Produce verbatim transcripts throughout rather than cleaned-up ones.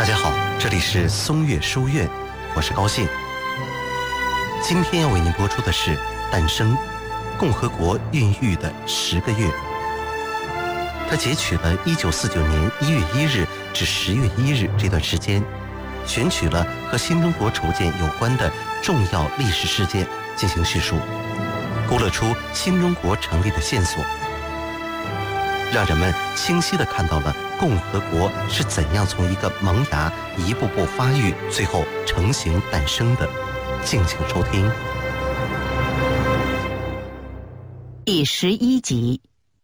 大家好，这里是松月书院，我是高兴。今天要为您播出的是诞生共和国孕育的十个月。他截取了一九四九年一月一日至十月一日这段时间，选取了和新中国筹建有关的重要历史事件进行叙述，勾勒出新中国成立的线索，让人们清晰地看到了共和国是怎样从一个萌芽一步步发育，最后成型诞生的。敬请收听第十一集。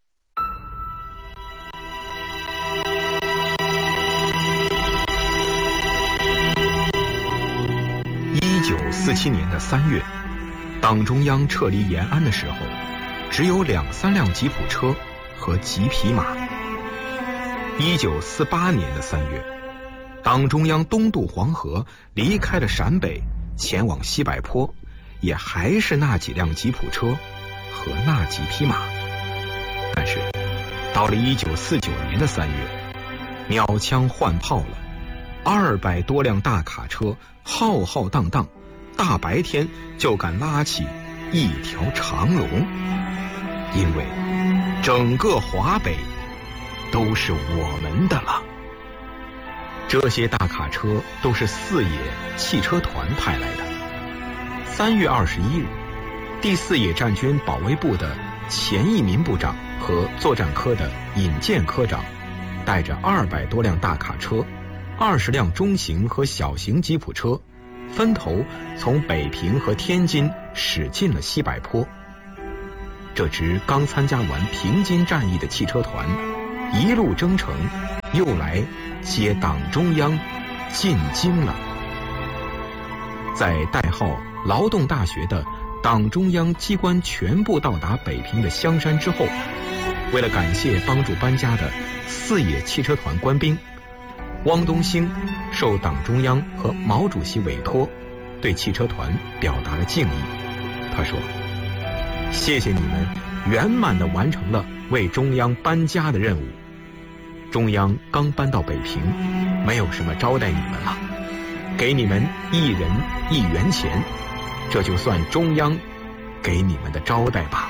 一九四七年的三月，党中央撤离延安的时候，只有两三辆吉普车和几匹马。一九四八年的三月，党中央东渡黄河，离开了陕北，前往西柏坡，也还是那几辆吉普车和那几匹马。但是到了一九四九年的三月，鸟枪换炮了，二百多辆大卡车浩浩荡荡，大白天就敢拉起一条长龙，因为整个华北都是我们的了。这些大卡车都是四野汽车团派来的。三月二十一日，第四野战军保卫部的钱义民部长和作战科的尹健科长，带着二百多辆大卡车、二十辆中型和小型吉普车，分头从北平和天津驶进了西柏坡。这支刚参加完平津战役的汽车团，一路征程，又来接党中央进京了。在代号劳动大学的党中央机关全部到达北平的香山之后，为了感谢帮助搬家的四野汽车团官兵，汪东兴受党中央和毛主席委托，对汽车团表达了敬意。他说：谢谢你们圆满地完成了为中央搬家的任务。中央刚搬到北平，没有什么招待你们了，给你们一人一元钱，这就算中央给你们的招待吧。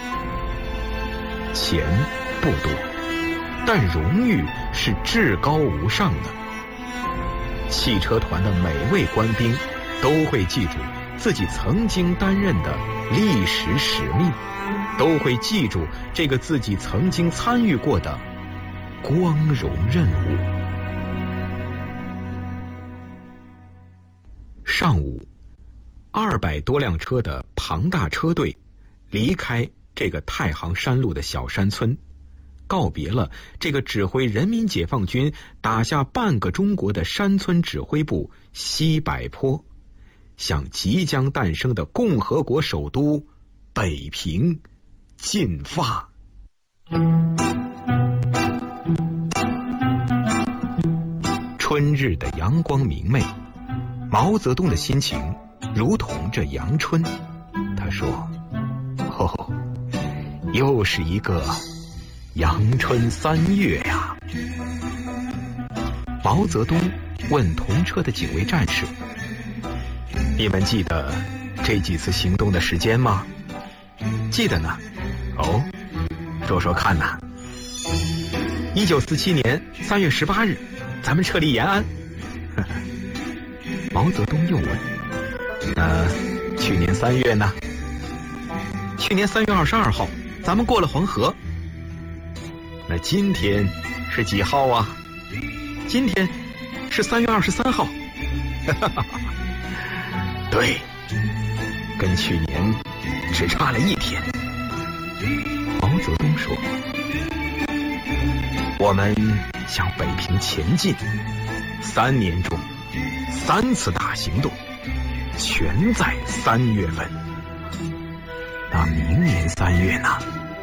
钱不多，但荣誉是至高无上的。汽车团的每位官兵都会记住自己曾经担任的历史使命，都会记住这个自己曾经参与过的光荣任务。上午，二百多辆车的庞大车队离开这个太行山路的小山村，告别了这个指挥人民解放军打下半个中国的山村指挥部西柏坡，向即将诞生的共和国首都北平进发。春日的阳光明媚，毛泽东的心情如同这阳春。他说：哦，又是一个阳春三月呀。毛泽东问同车的几位战士：你们记得这几次行动的时间吗？记得呢。哦，说说看呐。一九四七年三月十八日，咱们撤离延安。毛泽东又问：那去年三月呢？去年三月二十二号，咱们过了黄河。那今天是几号啊？今天是三月二十三号。对，跟去年只差了一天。毛泽东说：我们向北平前进，三年中三次大行动，全在三月份。那明年三月呢？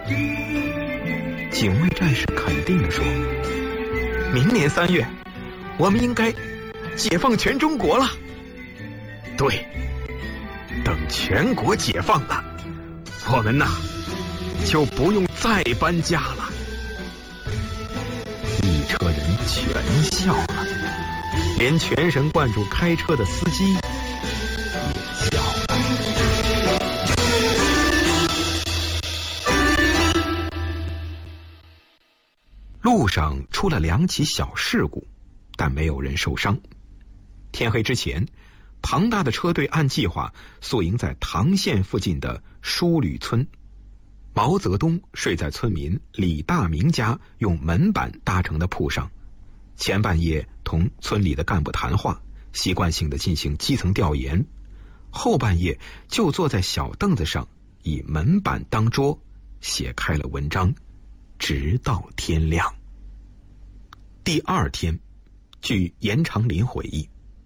警卫战士肯定地说：明年三月，我们应该解放全中国了。对，等全国解放了，我们呐就不用再搬家了。一车人全笑了， 连全神贯注开车的司机也笑了。路上出了两起小事故，但没有人受伤。天黑之前，庞大的车队按计划宿营在唐县附近的书旅村。毛泽东睡在村民李大明家用门板搭成的铺上，前半夜同村里的干部谈话，习惯性的进行基层调研，后半夜就坐在小凳子上，以门板当桌，写开了文章，直到天亮。第二天，据严长林回忆，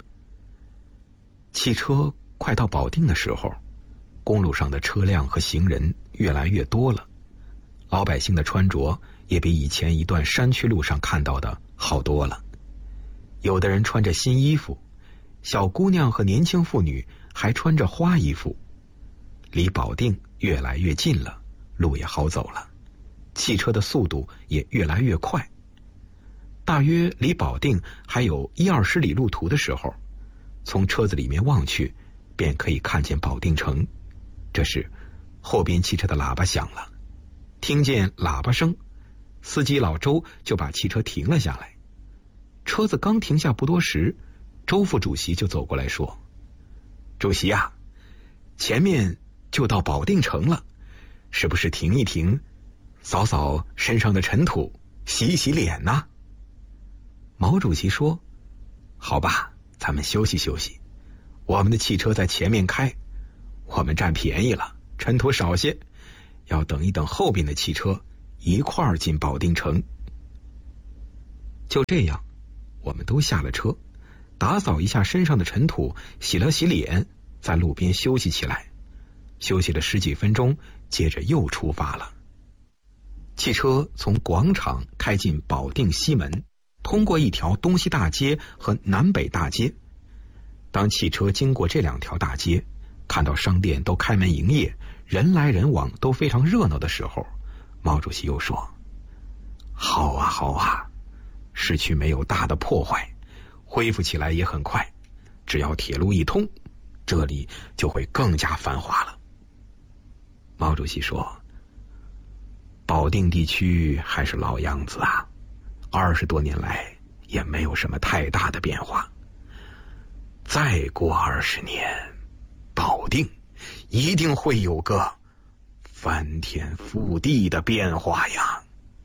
汽车快到保定的时候，公路上的车辆和行人越来越多了，老百姓的穿着也比以前一段山区路上看到的好多了。有的人穿着新衣服，小姑娘和年轻妇女还穿着花衣服。离保定越来越近了，路也好走了，汽车的速度也越来越快。大约离保定还有一二十里路途的时候，从车子里面望去，便可以看见保定城。这时，后边汽车的喇叭响了，听见喇叭声，司机老周就把汽车停了下来。车子刚停下不多时，周副主席就走过来说：“主席啊，前面就到保定城了，是不是停一停，扫扫身上的尘土，洗一洗脸呢？”毛主席说：“好吧，咱们休息休息，我们的汽车在前面开，我们占便宜了，尘土少些，要等一等后边的汽车一块儿进保定城。”就这样，我们都下了车，打扫一下身上的尘土，洗了洗脸，在路边休息起来。休息了十几分钟，接着又出发了。汽车从广场开进保定西门，通过一条东西大街和南北大街。当汽车经过这两条大街，看到商店都开门营业，人来人往都非常热闹的时候，毛主席又说：“好啊好啊，市区没有大的破坏，恢复起来也很快，只要铁路一通，这里就会更加繁华了。”毛主席说：“保定地区还是老样子啊，二十多年来也没有什么太大的变化。再过二十年，保定一定会有个翻天覆地的变化呀。”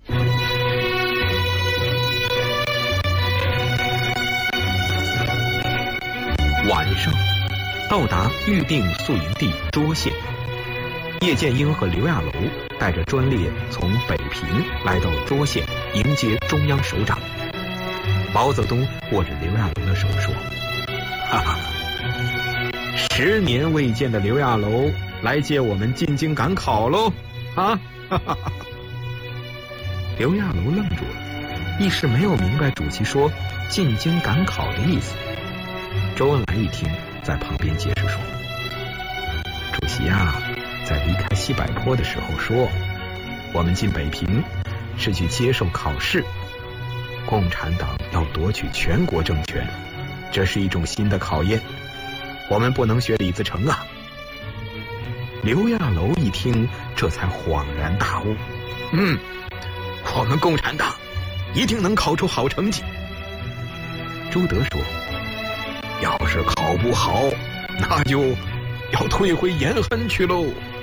晚上到达预定宿营地涿县，叶剑英和刘亚楼带着专列从北平来到涿县迎接中央首长。毛泽东握着刘亚楼的手说：“哈哈，十年未见的刘亚楼来接我们进京赶考喽！”啊，哈哈哈！刘亚楼愣住了，一时没有明白主席说进京赶考的意思。周恩来一听，在旁边解释说：“主席啊，在离开西柏坡的时候说，我们进北平是去接受考试，共产党要夺取全国政权，这是一种新的考验，我们不能学李自成啊。”刘亚楼一听，这才恍然大悟，嗯，我们共产党一定能考出好成绩。朱德说：“要是考不好，那就要退回延安去喽。”